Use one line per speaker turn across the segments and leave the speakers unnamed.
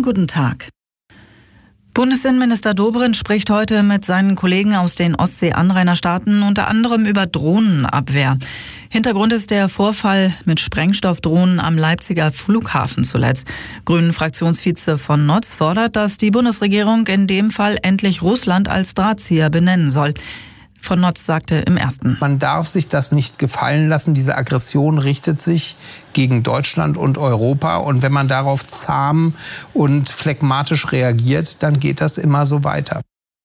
Schönen guten Tag. Bundesinnenminister Dobrindt spricht heute mit seinen Kollegen aus den Ostsee-Anrainerstaaten unter anderem über Drohnenabwehr. Hintergrund ist der Vorfall mit Sprengstoffdrohnen am Leipziger Flughafen zuletzt. Grünen-Fraktionsvize von Notz fordert, dass die Bundesregierung in dem Fall endlich Russland als Drahtzieher benennen soll. Von Notz sagte im Ersten:
Man darf sich das nicht gefallen lassen. Diese Aggression richtet sich gegen Deutschland und Europa. Und wenn man darauf zahm und phlegmatisch reagiert, dann geht das immer so weiter.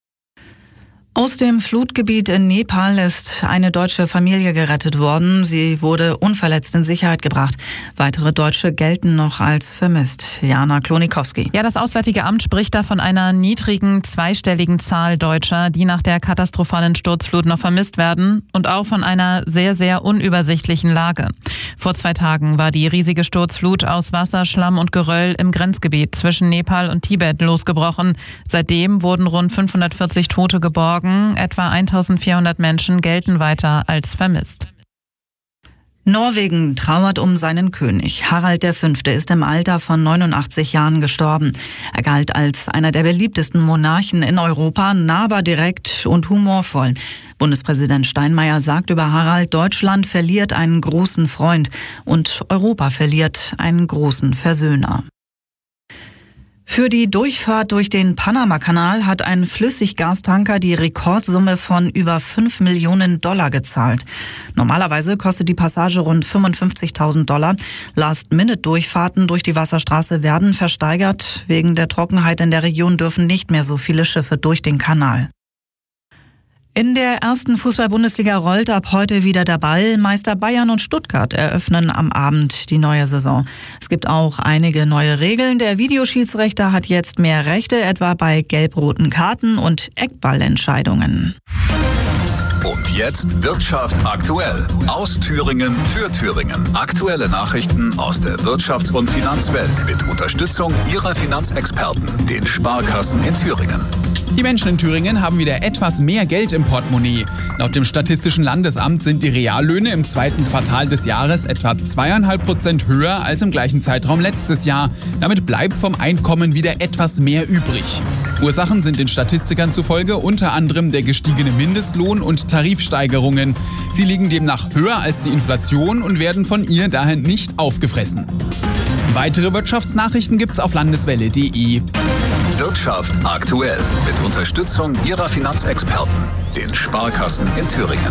Aus dem Flutgebiet in Nepal ist eine deutsche Familie gerettet worden. Sie wurde unverletzt in Sicherheit gebracht. Weitere Deutsche gelten noch als vermisst. Jana Klonikowski.
Ja, das Auswärtige Amt spricht da von einer niedrigen zweistelligen Zahl Deutscher, die nach der katastrophalen Sturzflut noch vermisst werden, und auch von einer sehr, sehr unübersichtlichen Lage. Vor 2 Tagen war die riesige Sturzflut aus Wasser, Schlamm und Geröll im Grenzgebiet zwischen Nepal und Tibet losgebrochen. Seitdem wurden rund 540 Tote geborgen. Etwa 1400 Menschen gelten weiter als vermisst.
Norwegen trauert um seinen König. Harald V. ist im Alter von 89 Jahren gestorben. Er galt als einer der beliebtesten Monarchen in Europa, nahbar, direkt und humorvoll. Bundespräsident Steinmeier sagt über Harald: Deutschland verliert einen großen Freund und Europa verliert einen großen Versöhner. Für die Durchfahrt durch den Panama-Kanal hat ein Flüssiggastanker die Rekordsumme von über $5 Millionen gezahlt. Normalerweise kostet die Passage rund $55.000. Last-Minute-Durchfahrten durch die Wasserstraße werden versteigert. Wegen der Trockenheit in der Region dürfen nicht mehr so viele Schiffe durch den Kanal. In der ersten Fußball-Bundesliga rollt ab heute wieder der Ball. Meister Bayern und Stuttgart eröffnen am Abend die neue Saison. Es gibt auch einige neue Regeln. Der Videoschiedsrichter hat jetzt mehr Rechte, etwa bei gelb-roten Karten und Eckballentscheidungen.
Und jetzt Wirtschaft aktuell. Aus Thüringen für Thüringen. Aktuelle Nachrichten aus der Wirtschafts- und Finanzwelt mit Unterstützung Ihrer Finanzexperten, den Sparkassen in Thüringen.
Die Menschen in Thüringen haben wieder etwas mehr Geld im Portemonnaie. Laut dem Statistischen Landesamt sind die Reallöhne im 2. Quartal des Jahres etwa 2,5% höher als im gleichen Zeitraum letztes Jahr. Damit bleibt vom Einkommen wieder etwas mehr übrig. Ursachen sind den Statistikern zufolge unter anderem der gestiegene Mindestlohn und Tarifsteigerungen. Sie liegen demnach höher als die Inflation und werden von ihr daher nicht aufgefressen. Weitere Wirtschaftsnachrichten gibt's auf landeswelle.de.
Wirtschaft aktuell mit Unterstützung Ihrer Finanzexperten, den Sparkassen in Thüringen.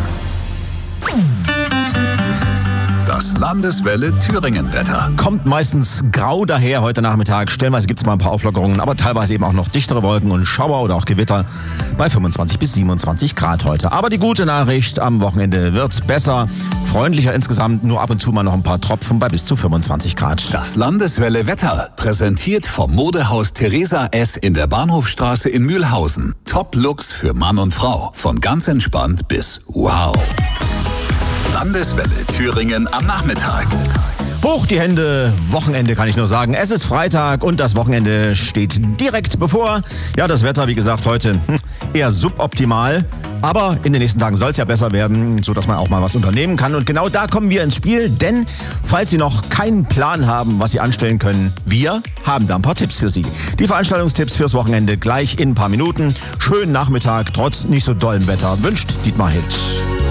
Das Landeswelle Thüringen-Wetter.
Kommt meistens grau daher heute Nachmittag. Stellenweise gibt es mal ein paar Auflockerungen, aber teilweise eben auch noch dichtere Wolken und Schauer oder auch Gewitter bei 25 bis 27 Grad heute. Aber die gute Nachricht, am Wochenende wird besser, freundlicher insgesamt, nur ab und zu mal noch ein paar Tropfen bei bis zu 25 Grad.
Das Landeswelle Wetter, präsentiert vom Modehaus Theresa S. in der Bahnhofstraße in Mühlhausen. Top-Looks für Mann und Frau, von ganz entspannt bis wow. Landeswelle Thüringen am Nachmittag.
Hoch die Hände, Wochenende kann ich nur sagen. Es ist Freitag und das Wochenende steht direkt bevor. Ja, das Wetter, wie gesagt, heute eher suboptimal. Aber in den nächsten Tagen soll es ja besser werden, sodass man auch mal was unternehmen kann. Und genau da kommen wir ins Spiel, denn falls Sie noch keinen Plan haben, was Sie anstellen können, wir haben da ein paar Tipps für Sie. Die Veranstaltungstipps fürs Wochenende gleich in ein paar Minuten. Schönen Nachmittag, trotz nicht so dollem Wetter, wünscht Dietmar Hitt.